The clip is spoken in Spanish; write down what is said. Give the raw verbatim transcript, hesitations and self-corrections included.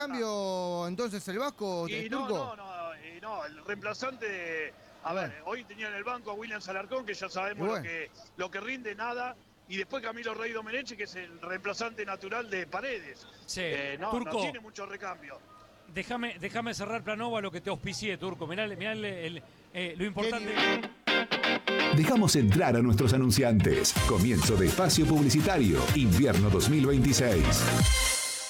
cambio entonces el Vasco, Y el no, Turco? no, no, y no, el reemplazante de, a ver, hoy tenía en el banco a William Salarcón, que ya sabemos bueno. lo que, lo que rinde nada, y después Camilo Rey Domenech, que es el reemplazante natural de Paredes. Sí, Eh, no, no Turco, tiene mucho recambio. déjame, déjame cerrar Planova lo que te auspicié, Turco. Mirá, mirá el- el- eh, lo importante. Dejamos entrar a nuestros anunciantes. Comienzo de espacio publicitario, invierno dos mil veintiséis.